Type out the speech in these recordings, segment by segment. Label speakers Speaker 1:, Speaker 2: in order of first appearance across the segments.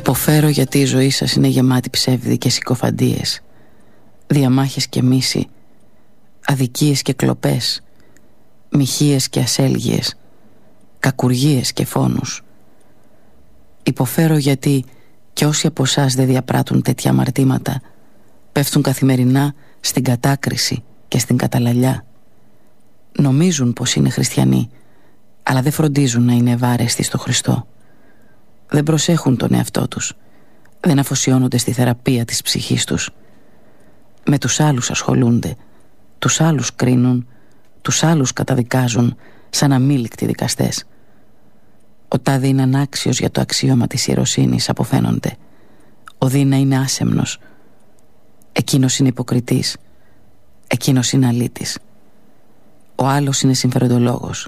Speaker 1: Υποφέρω γιατί η ζωή σας είναι γεμάτη ψεύδι και συκοφαντίες, διαμάχες και μίση, αδικίες και κλοπές, μοιχείες και ασέλγειες, κακουργίες και φόνους. Υποφέρω γιατί και όσοι από εσάς δεν διαπράττουν τέτοια αμαρτήματα πέφτουν καθημερινά στην κατάκριση και στην καταλαλιά. Νομίζουν πως είναι χριστιανοί, αλλά δεν φροντίζουν να είναι ευάρεστοι στο Χριστό. Δεν προσέχουν τον εαυτό τους, δεν αφοσιώνονται στη θεραπεία της ψυχής τους. Με τους άλλους ασχολούνται, τους άλλους κρίνουν, τους άλλους καταδικάζουν σαν αμήλικτοι δικαστές. Ο τάδε είναι ανάξιος για το αξίωμα της ιεροσύνης, αποφαίνονται. Ο δίνα είναι άσεμνος, εκείνος είναι υποκριτής, εκείνος είναι αλήτης. Ο άλλος είναι συμφεροντολόγος.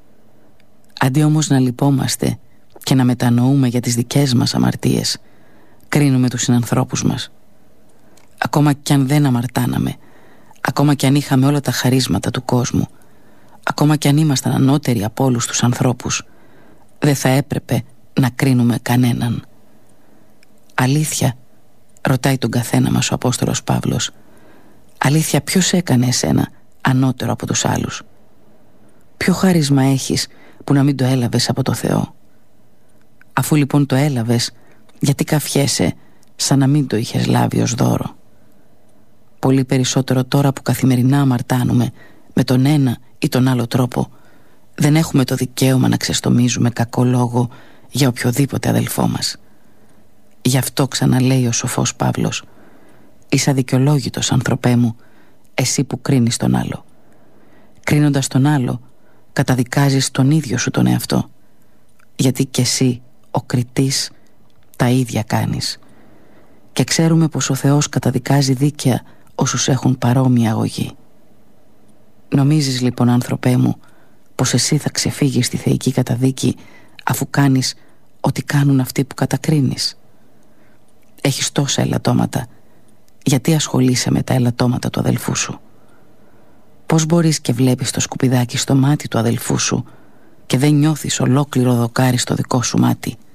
Speaker 1: Αντί όμως να λυπόμαστε και να μετανοούμε για τις δικές μας αμαρτίες, κρίνουμε τους συνανθρώπους μας. Ακόμα κι αν δεν αμαρτάναμε, ακόμα κι αν είχαμε όλα τα χαρίσματα του κόσμου, ακόμα κι αν ήμασταν ανώτεροι από όλους τους ανθρώπους, δεν θα έπρεπε να κρίνουμε κανέναν. Αλήθεια, ρωτάει τον καθένα μας ο Απόστολος Παύλος, αλήθεια, ποιος έκανε εσένα ανώτερο από τους άλλους? Ποιο χάρισμα έχεις που να μην το έλαβες από το Θεό? Αφού λοιπόν το έλαβες, γιατί καφιέσαι σαν να μην το είχες λάβει ως δώρο? Πολύ περισσότερο τώρα που καθημερινά αμαρτάνουμε με τον ένα ή τον άλλο τρόπο, δεν έχουμε το δικαίωμα να ξεστομίζουμε κακό λόγο για οποιοδήποτε αδελφό μας. Γι' αυτό ξαναλέει ο σοφός Παύλος, είσαι αδικαιολόγητος, ανθρωπέ μου, εσύ που κρίνεις τον άλλο. Κρίνοντας τον άλλο, καταδικάζεις τον ίδιο σου τον εαυτό, γιατί κι εσύ, ο κριτής, τα ίδια κάνεις. Και ξέρουμε πως ο Θεός καταδικάζει δίκαια όσους έχουν παρόμοια αγωγή. Νομίζεις λοιπόν, άνθρωπέ μου, πως εσύ θα ξεφύγεις στη θεϊκή καταδίκη αφού κάνεις ό,τι κάνουν αυτοί που κατακρίνεις? Έχεις τόσα ελαττώματα, γιατί ασχολείσαι με τα ελαττώματα του αδελφού σου? Πώς μπορείς και βλέπεις το σκουπιδάκι στο μάτι του αδελφού σου και δεν νιώθεις ολόκληρο δοκάρι στο δικό σου μάτι?